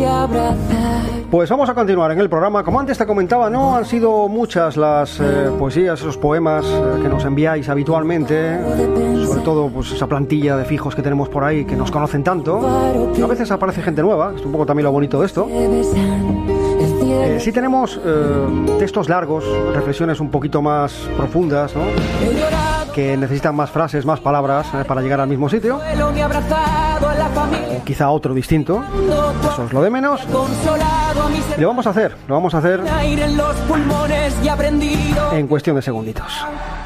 Pues vamos a continuar en el programa. Como antes te comentaba, no han sido muchas las poesías, esos poemas que nos enviáis habitualmente, sobre todo pues esa plantilla de fijos que tenemos por ahí que nos conocen tanto. A veces aparece gente nueva, es un poco también lo bonito de esto. Sí tenemos textos largos, reflexiones un poquito más profundas, ¿no? Que necesitan más frases, más palabras para llegar al mismo sitio. O quizá otro distinto. Eso es lo de menos. Y lo vamos a hacer en cuestión de segunditos.